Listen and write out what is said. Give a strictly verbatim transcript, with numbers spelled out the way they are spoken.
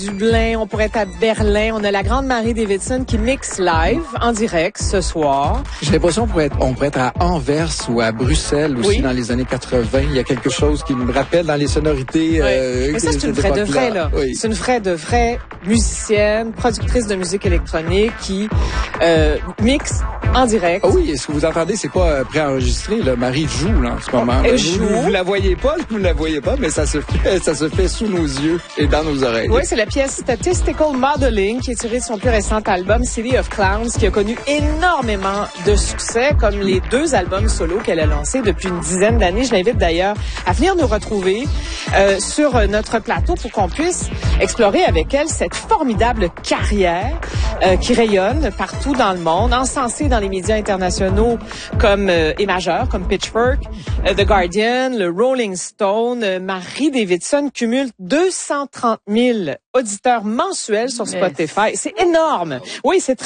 Dublin, on pourrait être à Berlin. On a la grande Marie Davidson qui mixe live en direct ce soir. J'ai l'impression qu'on pourrait être, on pourrait être à Anvers ou à Bruxelles aussi oui. dans les années quatre-vingt. Il y a quelque chose qui me rappelle dans les sonorités. Oui. Euh, Mais ça, c'est une vraie de vraie, là. Oui. C'est une vraie de vraie musicienne, productrice de musique électronique qui euh, mixe en direct. Ah oui, ce que vous entendez, c'est pas euh, préenregistré. Là. Marie joue là, en ce moment. Elle vous, joue. Vous, vous la voyez pas, vous la voyez pas, mais ça se fait, ça se fait sous nos yeux et dans nos oreilles. Oui, c'est la pièce Statistical Modeling qui est tirée de son plus récent album City of Clowns, qui a connu énormément de succès, comme les deux albums solo qu'elle a lancés depuis une dizaine d'années. Je l'invite d'ailleurs à venir nous retrouver euh, sur notre plateau pour qu'on puisse explorer avec elle cette formidable carrière euh, qui rayonne partout dans le monde, encensée dans les médias internationaux comme euh, et majeurs comme Pitchfork, euh, The Guardian, le Rolling Stone. Euh, Marie Davidson cumule deux cent trente mille auditeurs mensuels sur Spotify. C'est énorme. Oui, c'est